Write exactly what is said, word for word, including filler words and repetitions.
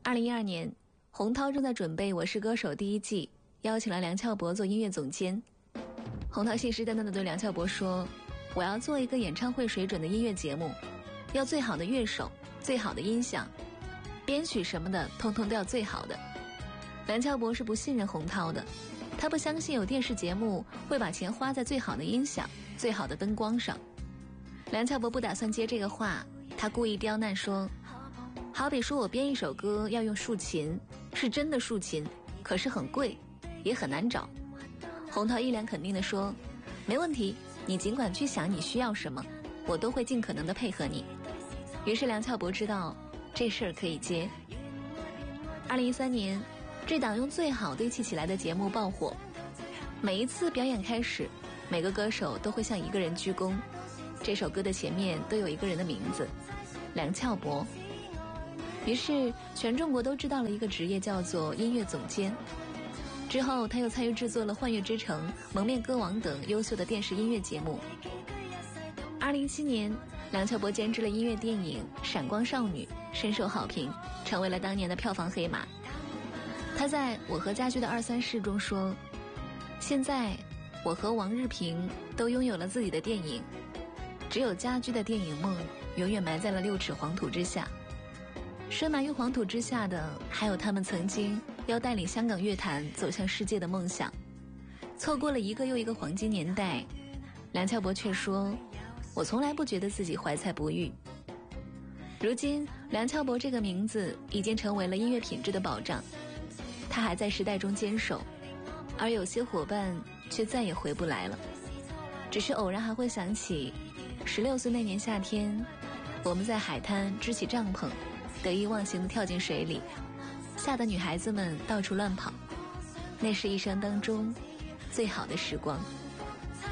二零一二年，洪涛正在准备《我是歌手》第一季，邀请了梁翘柏做音乐总监。洪涛信誓旦旦地对梁翘柏说，我要做一个演唱会水准的音乐节目，要最好的乐手，最好的音响，编曲什么的通通都要最好的。梁翘柏是不信任洪涛的，他不相信有电视节目会把钱花在最好的音响、最好的灯光上。梁翘柏不打算接这个话，他故意刁难说，好比说我编一首歌要用竖琴，是真的竖琴，可是很贵，也很难找。洪涛一脸肯定地说，没问题，你尽管去想你需要什么，我都会尽可能地配合你。于是梁翘柏知道这事儿可以接。二零一三年，这档用最好堆砌起来的节目爆火，每一次表演开始，每个歌手都会向一个人鞠躬，这首歌的前面都有一个人的名字，梁翘柏。于是全中国都知道了一个职业叫做音乐总监。之后他又参与制作了《幻乐之城》《蒙面歌王》等优秀的电视音乐节目。二零一七年，梁翘柏监制了音乐电影《闪光少女》，深受好评，成为了当年的票房黑马。他在《我和家驹的二三事》中说，现在我和王日平都拥有了自己的电影，只有家驹的电影梦永远埋在了六尺黄土之下。深埋于黄土之下的还有他们曾经要带领香港乐坛走向世界的梦想。错过了一个又一个黄金年代，梁翘柏却说，我从来不觉得自己怀才不遇。如今梁翘柏这个名字已经成为了音乐品质的保障，他还在时代中坚守，而有些伙伴却再也回不来了。只是偶然还会想起十六岁那年夏天，我们在海滩支起帐篷，得意忘形地跳进水里，吓得女孩子们到处乱跑，那是一生当中最好的时光。